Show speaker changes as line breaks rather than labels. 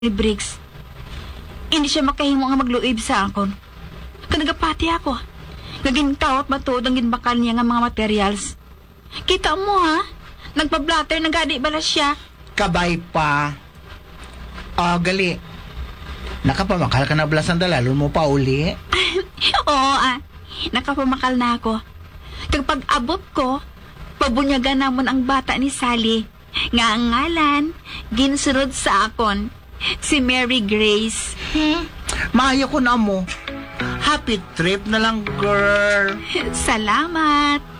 ni Briggs. Hindi siya makahimo nga magluib sa akon. Kanagapati ako. Nagintawat matuod ang ginbakal niya nga mga materials. Kita mo ha? Nagpa-blatter ng gadi bala siya.
Kabay pa. Gali. Nakapamakal ka na bala sandalalo mo pa uli.
Oo nakapamakal na ako. Kapag abot ko, pabunyagan namon ang bata ni Sally. Nga ang ngalan, ginsunod sa akon. Si Mary Grace.
Maayo ko na mo. Happy trip na lang, girl.
Salamat.